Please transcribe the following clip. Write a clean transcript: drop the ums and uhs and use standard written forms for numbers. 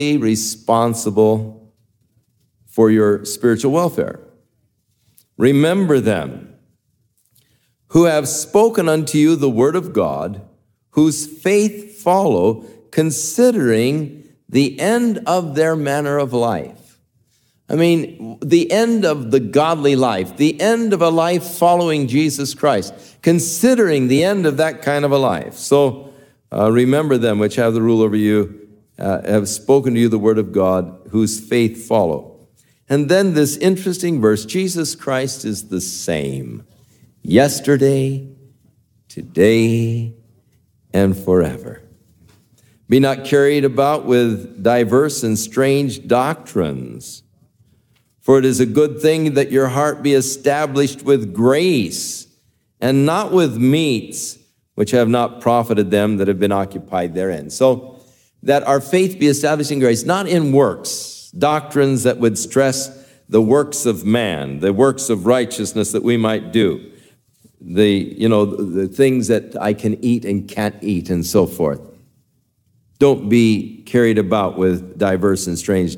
responsible for your spiritual welfare. Remember them who have spoken unto you the word of God, whose faith follow, considering the end of their manner of life. I mean, the end of the godly life, the end of a life following Jesus Christ, considering the end of that kind of a life. So remember them which have the rule over you, have spoken to you the word of God, whose faith follow. And then this interesting verse, Jesus Christ is the same yesterday, today, and forever. Be not carried about with diverse and strange doctrines, for it is a good thing that your heart be established with grace, and not with meats, which have not profited them that have been occupied therein. So that our faith be established in grace, not in works, doctrines that would stress the works of man, the works of righteousness that we might do, the things that I can eat and can't eat and so forth. Don't be carried about with diverse and strange